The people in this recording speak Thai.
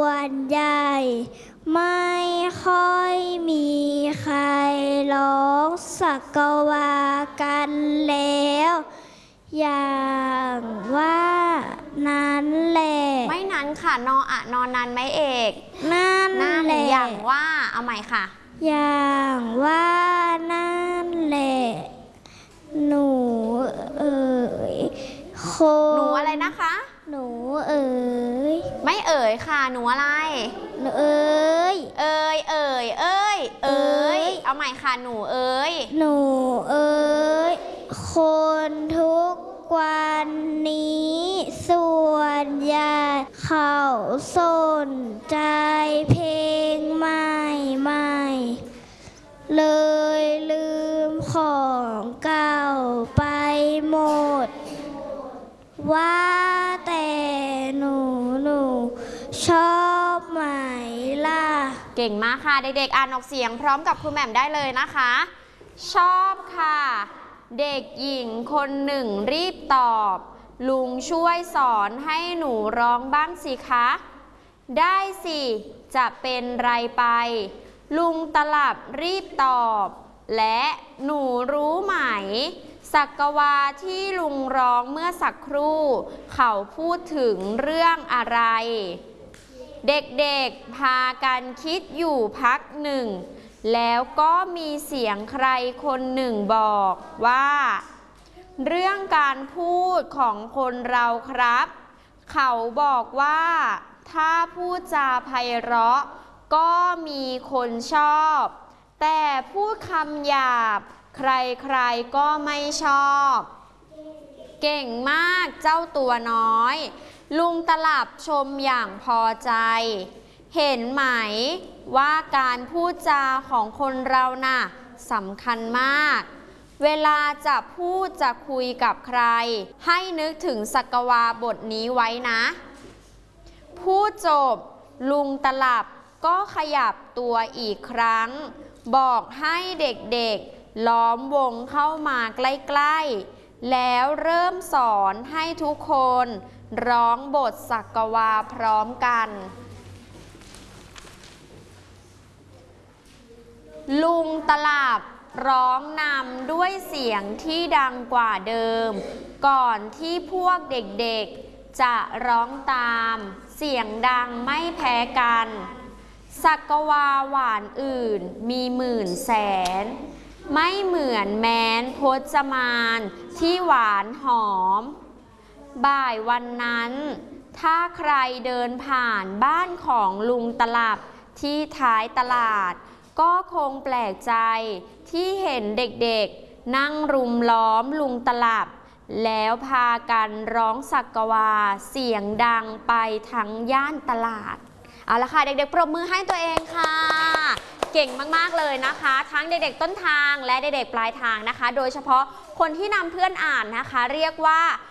วนใหญ่ไม่ค่อยมีใครร้องสักวากันแล้วอย่างว่านั้นแหละไม่นั้นค่ะนออะนอนนั้นไหมเอกนั่นแหละอย่างว่าเอาใหม่ค่ะอย่างว่านั่นแหละหนูหนูอะไรนะคะหนูไม่ค่ะหนูอะไรหนูเอาใหม่ค่ะหนูหนูคนทุกวันนี้ส่วนใหญ่เขาสนใจเพลงใหม่เลยลืมของเก่าไปหมดว่าแต่หนูชอบไหมล่ะเก่งมากค่ะเด็กๆอ่านออกเสียงพร้อมกับครูแหม่มได้เลยนะคะชอบค่ะเด็กหญิงคนหนึ่งรีบตอบลุงช่วยสอนให้หนูร้องบ้างสิคะได้สิจะเป็นไรไปลุงตลับรีบตอบและหนูรู้ไหมสักวาที่ลุงร้องเมื่อสักครู่เขาพูดถึงเรื่องอะไรเด็กๆพากันคิดอยู่พักหนึ่งแล้วก็มีเสียงใครคนหนึ่งบอกว่าเรื่องการพูดของคนเราครับเขาบอกว่าถ้าพูดจาไพเราะก็มีคนชอบแต่พูดคำหยาบใครๆก็ไม่ชอบเก่งมากเจ้าตัวน้อยลุงตลับชมอย่างพอใจเห็นไหมว่าการพูดจาของคนเราน่ะสำคัญมากเวลาจะพูดจะคุยกับใครให้นึกถึงสักวาบทนี้ไว้นะพูดจบลุงตลับก็ขยับตัวอีกครั้งบอกให้เด็กๆล้อมวงเข้ามาใกล้ๆแล้วเริ่มสอนให้ทุกคนร้องบทสักวาพร้อมกันลุงตลับร้องนำด้วยเสียงที่ดังกว่าเดิมก่อนที่พวกเด็กๆจะร้องตามเสียงดังไม่แพ้กันสักวาหวานอื่นมีหมื่นแสนไม่เหมือนแม้นพจมานที่หวานหอมบ่ายวันนั้นถ้าใครเดินผ่านบ้านของลุงตลับที่ท้ายตลาดก็คงแปลกใจที่เห็นเด็กๆนั่งรุมล้อมลุงตลับแล้วพากันร้องสักวาเสียงดังไปทั้งย่านตลาดเอาละค่ะเด็กๆปรบมือให้ตัวเองค่ะเก่งมากๆเลยนะคะทั้งเด็กๆต้นทางและเด็กๆปลายทางนะคะโดยเฉพาะคนที่นำเพื่อนอ่านนะคะเรียกว่า